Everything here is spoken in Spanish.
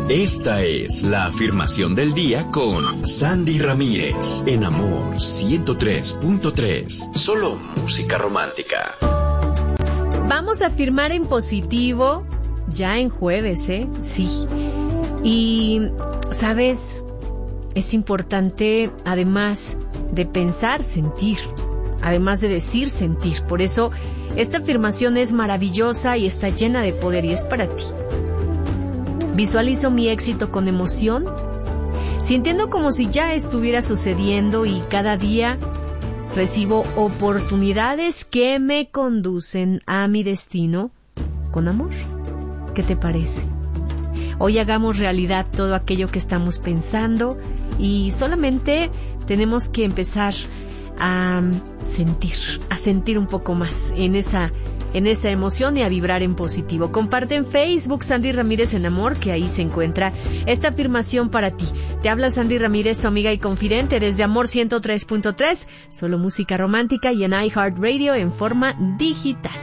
Esta es la afirmación del día con Sandy Ramírez, en Amor 103.3, solo música romántica. Vamos a afirmar en positivo ya en jueves, Sí. Y, ¿sabes? Es importante, además de pensar, sentir. Además de decir, sentir. Por eso, esta afirmación es maravillosa y está llena de poder y es para ti. Visualizo mi éxito con emoción, sintiendo como si ya estuviera sucediendo y cada día recibo oportunidades que me conducen a mi destino con amor. ¿Qué te parece? Hoy hagamos realidad todo aquello que estamos pensando y solamente tenemos que empezar a sentir un poco más en esa emoción y a vibrar en positivo. Comparte en Facebook Sandy Ramírez en Amor, que ahí se encuentra esta afirmación para ti. Te habla Sandy Ramírez, tu amiga y confidente. Eres de Amor 103.3, solo música romántica y en iHeartRadio en forma digital.